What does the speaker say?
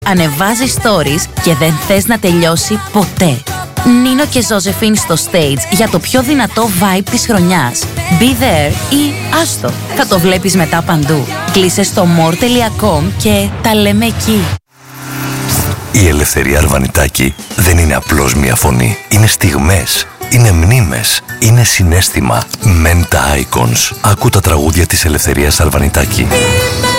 Ανεβάζει stories και δεν θες να τελειώσει ποτέ. Νίνο και Ζώζεφιν στο stage για το πιο δυνατό vibe της χρονιάς. Be there ή άστο. Θα το βλέπεις μετά παντού. Κλείσε στο more.com και τα λέμε εκεί. Η Ελευθερία Αρβανιτάκη δεν είναι απλώς μια φωνή. Είναι στιγμές, είναι μνήμες, είναι συναίσθημα. Menta Icons. Άκου τα τραγούδια της Ελευθερίας Αρβανιτάκη.